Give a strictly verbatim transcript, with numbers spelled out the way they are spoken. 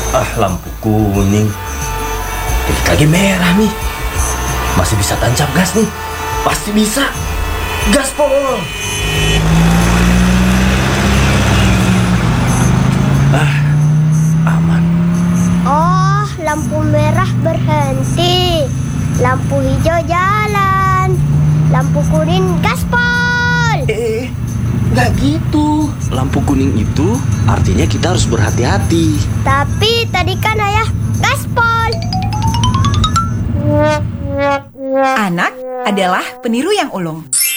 Ah, lampu kuning. Dikit lagi merah nih. Masih bisa tancap gas nih. Pasti bisa. Gaspol. Ah, aman. Oh, lampu merah berhenti. Lampu hijau jalan. Lampu kuning gaspol. Eh, nggak gitu. Lampu kuning itu artinya kita harus berhati-hati. Tapi tadi kan ayah gaspol. Anak adalah peniru yang ulung.